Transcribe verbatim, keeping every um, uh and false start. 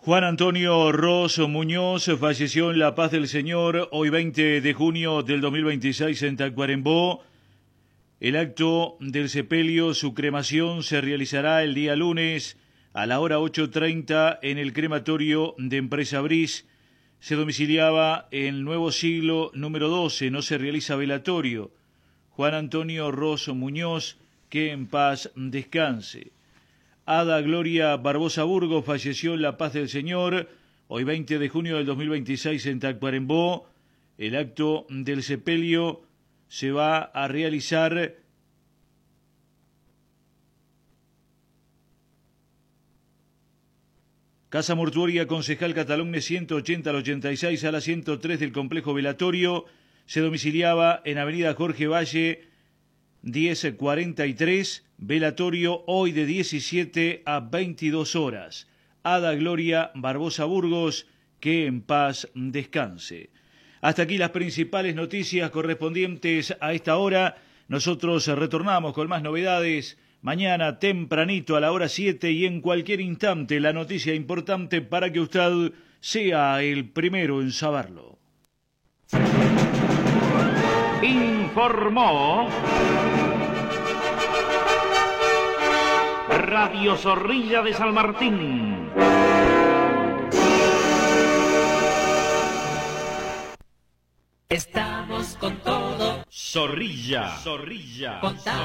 Juan Antonio Rosso Muñoz falleció en La Paz del Señor hoy veinte de junio del dos mil veintiséis en Tacuarembó. El acto del sepelio, su cremación, se realizará el día lunes a la hora ocho treinta en el crematorio de Empresa Bris. Se domiciliaba en Nuevo Siglo número doce, no se realiza velatorio. Juan Antonio Rosso Muñoz, que en paz descanse. Ada Gloria Barbosa Burgos falleció en La Paz del Señor, hoy veinte de junio del dos mil veintiséis en Tacuarembó. El acto del sepelio se va a realizar Casa Mortuoria Concejal Cataluña ciento ochenta al ochenta y seis a la ciento tres del complejo velatorio. Se domiciliaba en Avenida Jorge Valle diez cuarenta y tres, velatorio hoy de diecisiete a veintidós horas. Ada Gloria Barbosa Burgos, que en paz descanse. Hasta aquí las principales noticias correspondientes a esta hora. Nosotros retornamos con más novedades mañana tempranito a la hora siete y en cualquier instante la noticia importante para que usted sea el primero en saberlo. Informó Radio Zorrilla de San Martín. Estamos con todo. Zorrilla. Zorrilla. Contamos.